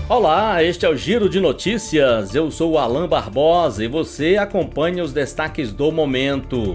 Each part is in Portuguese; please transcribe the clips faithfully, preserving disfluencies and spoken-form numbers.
Olá, este é o Giro de Notícias. Eu sou o Alan Barbosa e você acompanha os destaques do momento.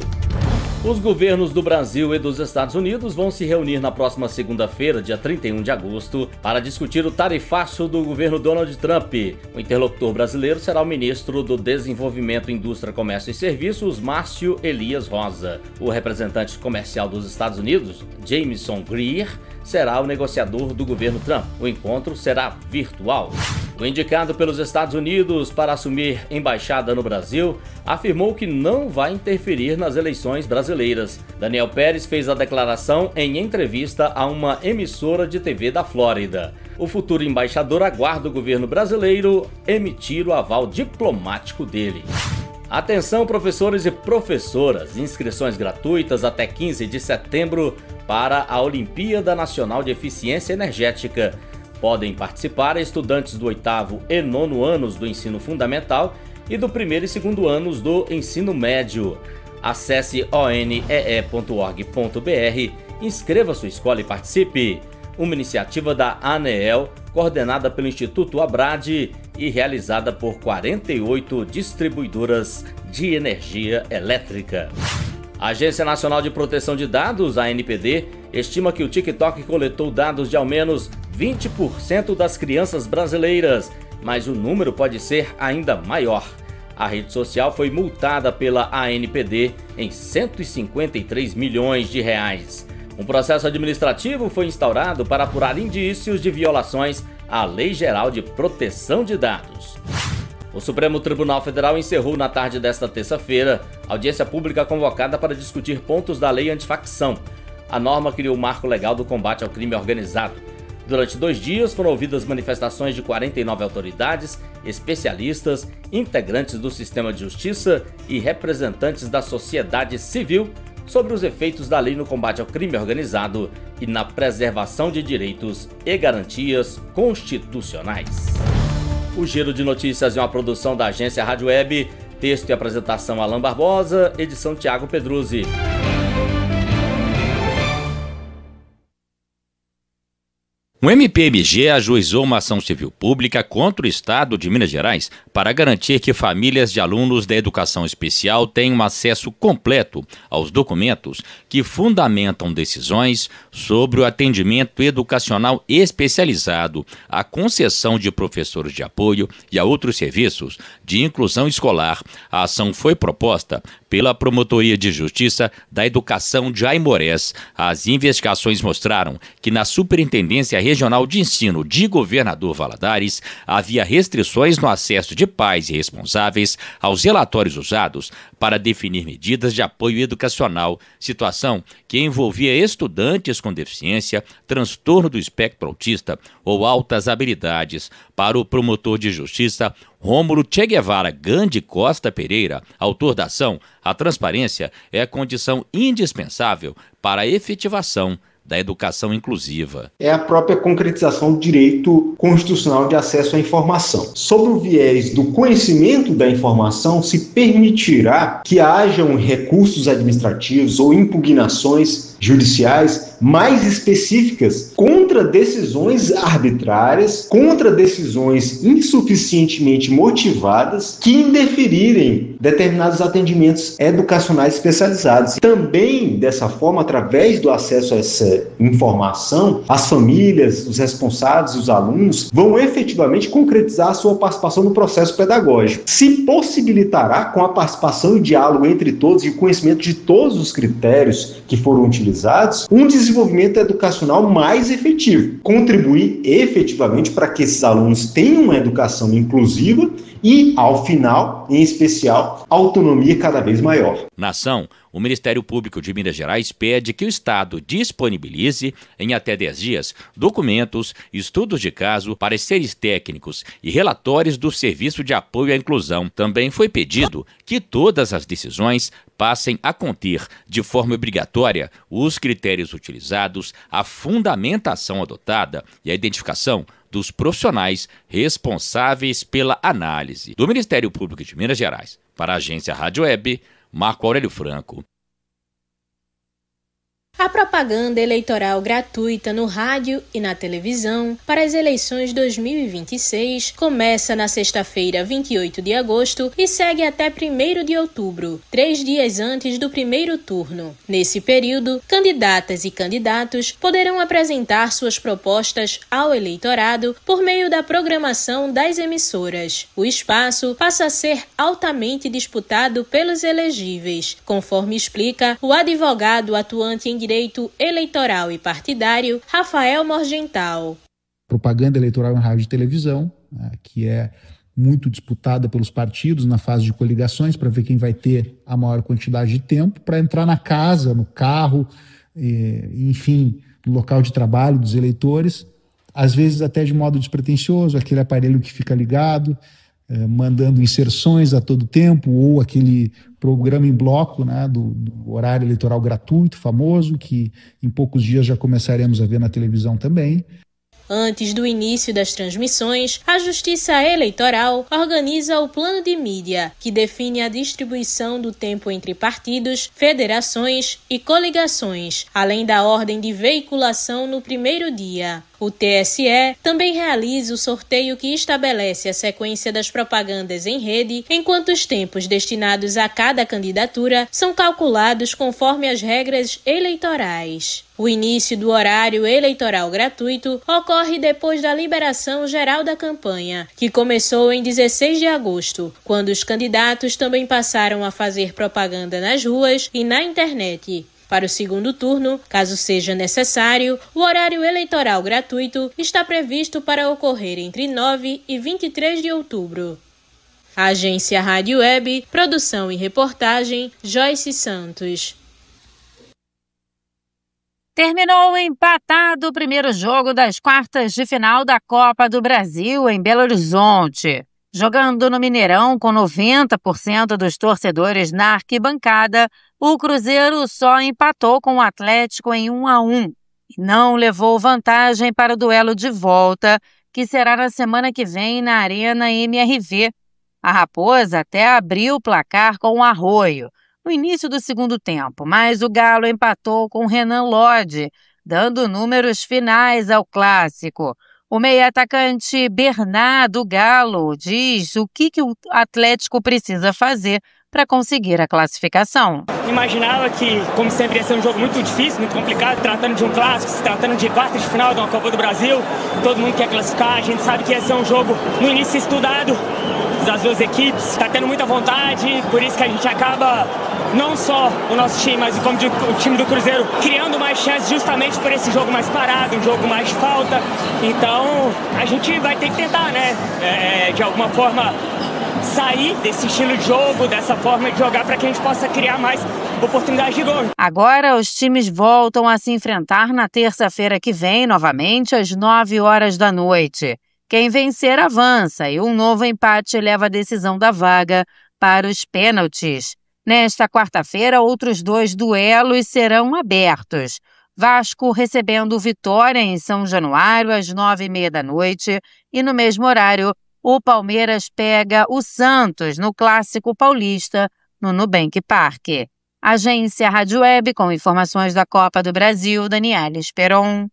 Os governos do Brasil e dos Estados Unidos vão se reunir na próxima segunda-feira, dia trinta e um de agosto, para discutir o tarifaço do governo Donald Trump. O interlocutor brasileiro será o ministro do Desenvolvimento, Indústria, Comércio e Serviços, Márcio Elias Rosa. O representante comercial dos Estados Unidos, Jamieson Greer, será o negociador do governo Trump. O encontro será virtual. O indicado pelos Estados Unidos para assumir embaixada no Brasil afirmou que não vai interferir nas eleições brasileiras. Daniel Pérez fez a declaração em entrevista a uma emissora de T V da Flórida. O futuro embaixador aguarda o governo brasileiro emitir o aval diplomático dele. Atenção, professores e professoras, inscrições gratuitas até quinze de setembro para a Olimpíada Nacional de Eficiência Energética. Podem participar estudantes do oitavo e nono anos do ensino fundamental e do primeiro e segundo anos do ensino médio. Acesse o n e e ponto org ponto b r, inscreva sua escola e participe. Uma iniciativa da ANEEL, coordenada pelo Instituto Abrad e realizada por quarenta e oito distribuidoras de energia elétrica. A Agência Nacional de Proteção de Dados, a A N P D, estima que o TikTok coletou dados de ao menos vinte por cento das crianças brasileiras, mas o número pode ser ainda maior. A rede social foi multada pela A N P D em cento e cinquenta e três milhões de reais. Um processo administrativo foi instaurado para apurar indícios de violações à Lei Geral de Proteção de Dados. O Supremo Tribunal Federal encerrou na tarde desta terça-feira audiência pública convocada para discutir pontos da lei antifacção. A norma criou o marco legal do combate ao crime organizado. Durante dois dias foram ouvidas manifestações de quarenta e nove autoridades, especialistas, integrantes do sistema de justiça e representantes da sociedade civil sobre os efeitos da lei no combate ao crime organizado e na preservação de direitos e garantias constitucionais. O Giro de Notícias é uma produção da agência Rádio Web, texto e apresentação Alan Barbosa, edição Tiago Pedruzzi. O M P M G ajuizou uma ação civil pública contra o Estado de Minas Gerais para garantir que famílias de alunos da educação especial tenham acesso completo aos documentos que fundamentam decisões sobre o atendimento educacional especializado, a concessão de professores de apoio e a outros serviços de inclusão escolar. A ação foi proposta pela Promotoria de Justiça da Educação de Aimorés. As investigações mostraram que na Superintendência Regional de Ensino de Governador Valadares havia restrições no acesso de pais e responsáveis aos relatórios usados para definir medidas de apoio educacional, situação que envolvia estudantes com deficiência, transtorno do espectro autista ou altas habilidades. Para o promotor de justiça Rômulo Che Guevara Gandhi Costa Pereira, autor da ação, a transparência é a condição indispensável para a efetivação da educação inclusiva. É a própria concretização do direito constitucional de acesso à informação. Sob o viés do conhecimento da informação, se permitirá que hajam recursos administrativos ou impugnações judiciais mais específicas contra decisões arbitrárias, contra decisões insuficientemente motivadas que indeferirem determinados atendimentos educacionais especializados. Também, dessa forma, através do acesso a essa informação, as famílias, os responsáveis, os alunos vão efetivamente concretizar a sua participação no processo pedagógico. Se possibilitará, com a participação e diálogo entre todos e o conhecimento de todos os critérios que foram utilizados, um desenvolvimento educacional mais efetivo, contribuir efetivamente para que esses alunos tenham uma educação inclusiva e, ao final, em especial, autonomia cada vez maior. Na ação, o Ministério Público de Minas Gerais pede que o Estado disponibilize, em até dez dias, documentos, estudos de caso, pareceres técnicos e relatórios do Serviço de Apoio à Inclusão. Também foi pedido que todas as decisões passem a conter, de forma obrigatória, os critérios utilizados, a fundamentação adotada e a identificação dos profissionais responsáveis pela análise. Do Ministério Público de Minas Gerais, para a agência Rádio Web, Marco Aurélio Franco. A propaganda eleitoral gratuita no rádio e na televisão para as eleições dois mil e vinte e seis começa na sexta-feira, vinte e oito de agosto, e segue até primeiro de outubro, três dias antes do primeiro turno. Nesse período, candidatas e candidatos poderão apresentar suas propostas ao eleitorado por meio da programação das emissoras. O espaço passa a ser altamente disputado pelos elegíveis, conforme explica o advogado atuante em direito eleitoral e partidário, Rafael Morgental. Propaganda eleitoral em rádio e televisão, né, que é muito disputada pelos partidos na fase de coligações para ver quem vai ter a maior quantidade de tempo para entrar na casa, no carro, eh, enfim, no local de trabalho dos eleitores, às vezes até de modo despretensioso, aquele aparelho que fica ligado, eh, mandando inserções a todo tempo, ou aquele programa em bloco, né, do, do horário eleitoral gratuito, famoso, que em poucos dias já começaremos a ver na televisão também. Antes do início das transmissões, a Justiça Eleitoral organiza o plano de mídia, que define a distribuição do tempo entre partidos, federações e coligações, além da ordem de veiculação no primeiro dia. O T S E também realiza o sorteio que estabelece a sequência das propagandas em rede, enquanto os tempos destinados a cada candidatura são calculados conforme as regras eleitorais. O início do horário eleitoral gratuito ocorre depois da liberação geral da campanha, que começou em dezesseis de agosto, quando os candidatos também passaram a fazer propaganda nas ruas e na internet. Para o segundo turno, caso seja necessário, o horário eleitoral gratuito está previsto para ocorrer entre nove e vinte e três de outubro. A Agência Rádio Web, produção e reportagem, Joyce Santos. Terminou empatado o primeiro jogo das quartas de final da Copa do Brasil em Belo Horizonte. Jogando no Mineirão com noventa por cento dos torcedores na arquibancada, o Cruzeiro só empatou com o Atlético em um a um e não levou vantagem para o duelo de volta, que será na semana que vem na Arena M R V. A Raposa até abriu o placar com o Arroio no início do segundo tempo, mas o Galo empatou com Renan Lodge, dando números finais ao clássico. O meio-atacante Bernardo Galo diz o que, que o Atlético precisa fazer para conseguir a classificação. Imaginava que, como sempre, ia ser um jogo muito difícil, muito complicado, tratando de um clássico, se tratando de quarta de final de uma Copa do Brasil. Todo mundo quer classificar, a gente sabe que ia ser um jogo no início estudado das duas equipes, está tendo muita vontade, por isso que a gente acaba, não só o nosso time, mas como o time do Cruzeiro, criando mais chances justamente por esse jogo mais parado, um jogo mais de falta. Então a gente vai ter que tentar, né, é, de alguma forma sair desse estilo de jogo, dessa forma de jogar, para que a gente possa criar mais oportunidades de gol. Agora os times voltam a se enfrentar na terça-feira que vem, novamente às nove horas da noite. Quem vencer avança e um novo empate leva a decisão da vaga para os pênaltis. Nesta quarta-feira, outros dois duelos serão abertos. Vasco recebendo Vitória em São Januário às nove e meia da noite e no mesmo horário o Palmeiras pega o Santos no Clássico Paulista no Nubank Parque. Agência Rádio Web com informações da Copa do Brasil, Daniela Esperon.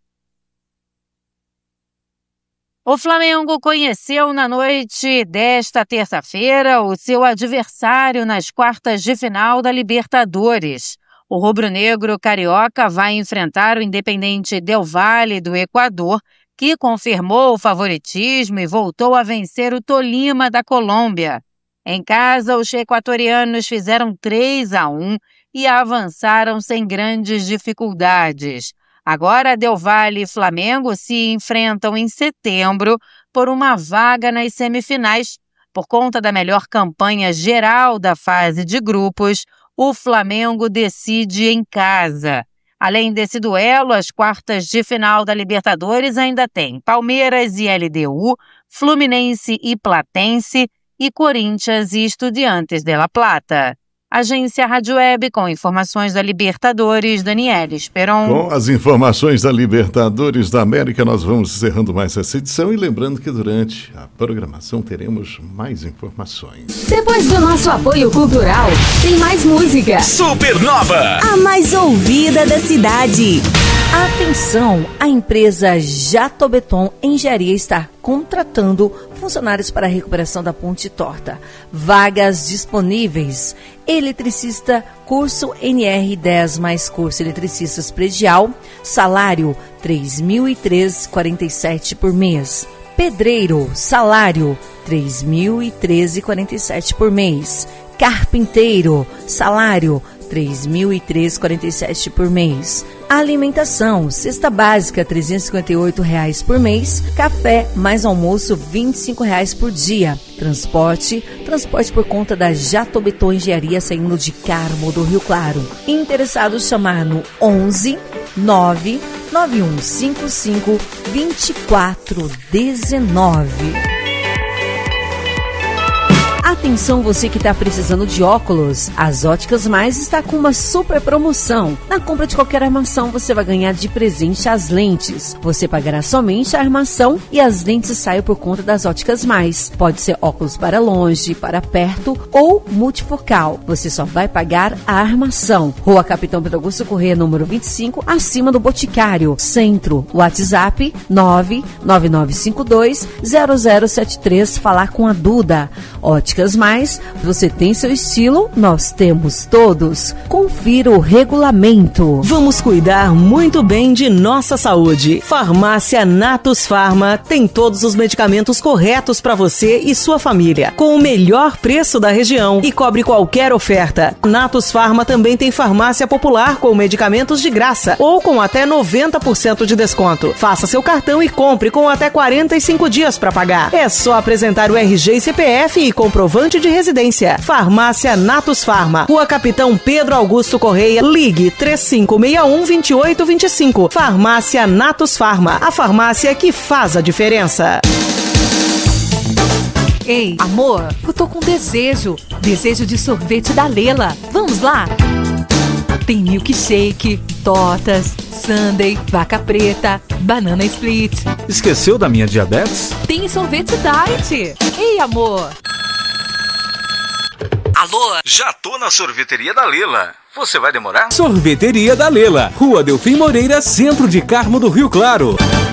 O Flamengo conheceu na noite desta terça-feira o seu adversário nas quartas de final da Libertadores. O rubro-negro carioca vai enfrentar o Independente Del Valle do Equador, que confirmou o favoritismo e voltou a vencer o Tolima da Colômbia. Em casa, os equatorianos fizeram três a um e avançaram sem grandes dificuldades. Agora, Del Valle e Flamengo se enfrentam em setembro por uma vaga nas semifinais. Por conta da melhor campanha geral da fase de grupos, o Flamengo decide em casa. Além desse duelo, as quartas de final da Libertadores ainda tem Palmeiras e L D U, Fluminense e Platense e Corinthians e Estudiantes de La Plata. Agência Rádio Web, com informações da Libertadores, Daniela Esperon. Com as informações da Libertadores da América, nós vamos encerrando mais essa edição e lembrando que durante a programação teremos mais informações. Depois do nosso apoio cultural, tem mais música. Supernova, a mais ouvida da cidade. Atenção, a empresa Jatobeton Engenharia está contratando funcionários para a recuperação da ponte torta. Vagas disponíveis. Eletricista, curso N R dez mais curso eletricistas predial, salário três mil e três reais e quarenta e sete centavos por mês. Pedreiro, salário três mil e três reais e quarenta e sete centavos por mês. Carpinteiro, salário três mil e três reais e quarenta e sete centavos por mês. Alimentação, cesta básica trezentos e cinquenta e oito reais por mês, café mais almoço vinte e cinco reais por dia. Transporte, transporte por conta da Jatobeton Engenharia saindo de Carmo do Rio Claro. Interessados chamar no onze nove nove um cinco cinco dois quatro um nove. Atenção você que está precisando de óculos, as Óticas Mais está com uma super promoção. Na compra de qualquer armação você vai ganhar de presente as lentes. Você pagará somente a armação e as lentes saem por conta das Óticas Mais. Pode ser óculos para longe, para perto ou multifocal. Você só vai pagar a armação. Rua Capitão Pedro Augusto Corrêa, número vinte e cinco, acima do Boticário. Centro, WhatsApp nove nove nove cinco dois zero zero sete três. Falar com a Duda. Óticas Mais, você tem seu estilo, nós temos todos. Confira o regulamento. Vamos cuidar muito bem de nossa saúde. Farmácia Natus Farma tem todos os medicamentos corretos para você e sua família, com o melhor preço da região e cobre qualquer oferta. Natus Farma também tem farmácia popular com medicamentos de graça ou com até noventa por cento de desconto. Faça seu cartão e compre com até quarenta e cinco dias para pagar. É só apresentar o R G e C P F e comprovante de residência. Farmácia Natus Farma, Rua Capitão Pedro Augusto Correia, ligue três cinco seis um, dois oito dois cinco. Farmácia Natus Farma, a farmácia que faz a diferença. Ei, amor, eu tô com desejo. Desejo de sorvete da Lela. Vamos lá? Tem milkshake, tortas, sundae, vaca preta, banana split. Esqueceu da minha diabetes? Tem sorvete diet. Ei, amor. Alô? Já tô na sorveteria da Lela. Você vai demorar? Sorveteria da Lela, Rua Delfim Moreira, centro de Carmo do Rio Claro.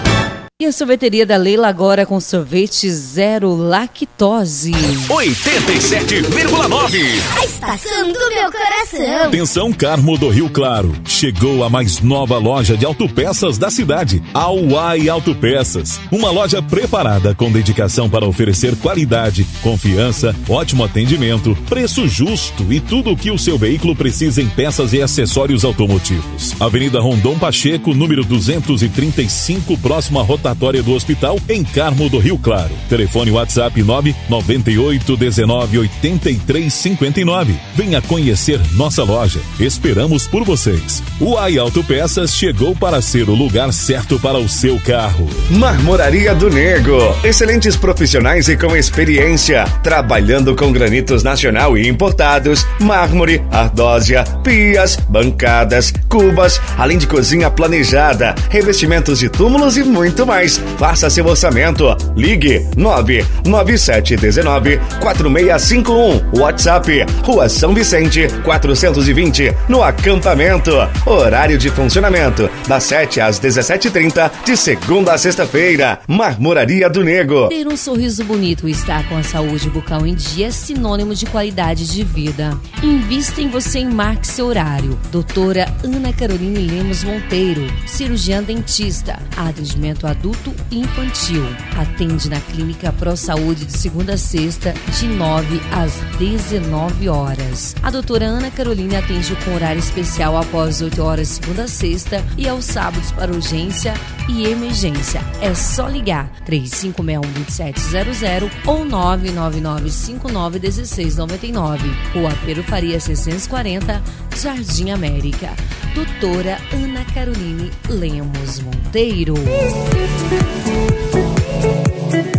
E a sorveteria da Leila agora com sorvete zero lactose. oitenta e sete vírgula nove. A estação do meu coração. Atenção Carmo do Rio Claro. Chegou a mais nova loja de autopeças da cidade, a Uai Autopeças. Uma loja preparada com dedicação para oferecer qualidade, confiança, ótimo atendimento, preço justo e tudo o que o seu veículo precisa em peças e acessórios automotivos. Avenida Rondon Pacheco, número duzentos e trinta e cinco, próximo à rota do Hospital, em Carmo do Rio Claro. Telefone WhatsApp nove nove oito um nove oito três cinco nove. Venha conhecer nossa loja. Esperamos por vocês. O Ai Autopeças chegou para ser o lugar certo para o seu carro. Marmoraria do Nego. Excelentes profissionais e com experiência. Trabalhando com granitos nacional e importados, mármore, ardósia, pias, bancadas, cubas, além de cozinha planejada, revestimentos de túmulos e muito mais. Faça seu orçamento. Ligue nove nove sete um nove quatro seis cinco um. WhatsApp Rua São Vicente quatrocentos e vinte, no acampamento. Horário de funcionamento das sete às dezessete e trinta, de segunda a sexta-feira. Marmoraria do Nego. Ter um sorriso bonito e estar com a saúde bucal em dia é sinônimo de qualidade de vida. Invista em você e marque seu horário. Doutora Ana Caroline Lemos Monteiro, cirurgiã dentista, atendimento adulto e infantil. Atende na Clínica Pro Saúde de segunda a sexta, de nove às dezenove horas. A doutora Ana Caroline atende com horário especial após oito horas, segunda a sexta, e aos sábados para urgência e emergência. É só ligar três cinco seis um, dois sete zero zero ou nove nove nove cinco nove um seis nove nove. Rua Pero Faria seiscentos e quarenta, Jardim América. Doutora Ana Caroline Lemos Monteiro.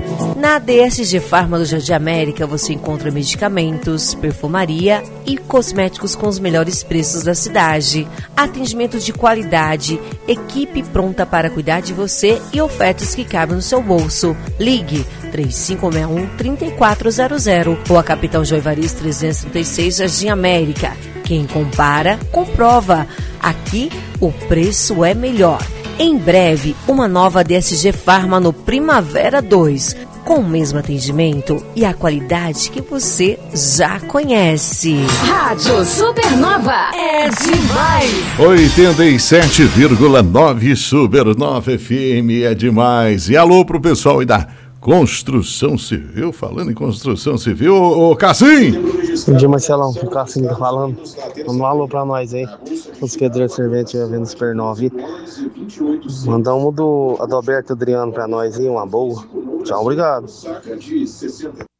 Na D S G Farma do Jardim América você encontra medicamentos, perfumaria e cosméticos com os melhores preços da cidade. Atendimento de qualidade, equipe pronta para cuidar de você e ofertas que cabem no seu bolso. Ligue três cinco seis um, três quatro zero zero ou a Capitão João Evaristo trezentos e trinta e seis Jardim América. Quem compara, comprova. Aqui o preço é melhor. Em breve, uma nova D S G Farma no Primavera dois, com o mesmo atendimento e a qualidade que você já conhece. Rádio Supernova é demais. oitenta e sete vírgula nove Supernova F M é demais. E alô pro pessoal aí da Construção Civil, falando em Construção Civil, ô, ô Cassim! Bom dia, Marcelão, o Cassim tá falando. Manda um alô pra nós aí, os pedreiros serventes vendo Supernova. Mandar um do Adalberto Adriano pra nós aí, uma boa. Tchau, obrigado.